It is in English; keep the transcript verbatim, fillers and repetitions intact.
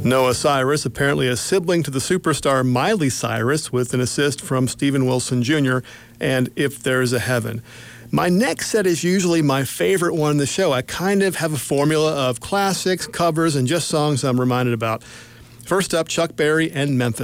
Noah Cyrus, apparently a sibling to the superstar Miley Cyrus, with an assist from Steven Wilson Junior, and If There's a Heaven. My next set is usually my favorite one in the show. I kind of have a formula of classics, covers, and just songs I'm reminded about. First up, Chuck Berry and Memphis.